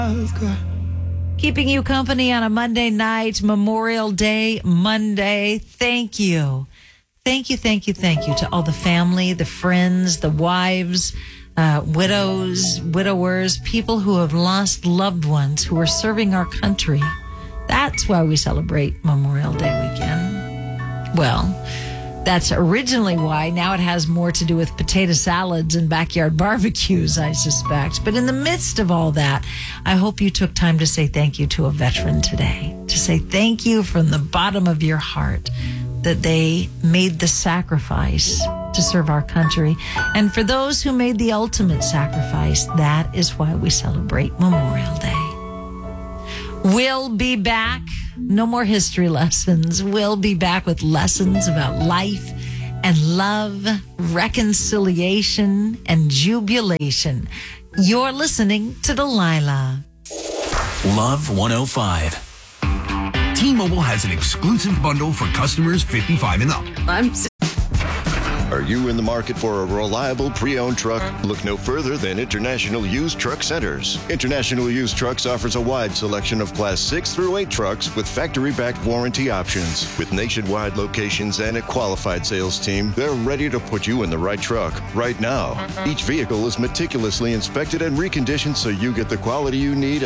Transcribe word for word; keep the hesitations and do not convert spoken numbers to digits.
Keeping you company on a Monday night, Memorial Day Monday. Thank you. Thank you, thank you, thank you to all the family, the friends, the wives, uh, widows, widowers, people who have lost loved ones who are serving our country. That's why we celebrate Memorial Day weekend. Well, that's originally why. Now it has more to do with potato salads and backyard barbecues, I suspect. But in the midst of all that, I hope you took time to say thank you to a veteran today, to say thank you from the bottom of your heart that they made the sacrifice to serve our country. And for those who made the ultimate sacrifice, that is why we celebrate Memorial Day. We'll be back. No more history lessons. We'll be back with lessons about life and love, reconciliation, and jubilation. You're listening to Delilah. Love one oh five. T-Mobile has an exclusive bundle for customers fifty-five and up. I'm Are you in the market for a reliable pre-owned truck? Look no further than International Used Truck Centers. International Used Trucks offers a wide selection of Class six through eight trucks with factory-backed warranty options. With nationwide locations and a qualified sales team, they're ready to put you in the right truck right now. Each vehicle is meticulously inspected and reconditioned so you get the quality you need